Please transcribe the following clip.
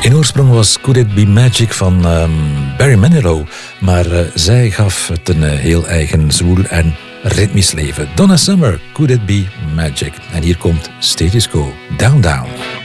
In oorsprong was Could It Be Magic van Barry Manilow, maar zij gaf het een heel eigen zwoel en ritmisch leven. Donna Summer, Could It Be Magic. En hier komt Status Quo, Down Down.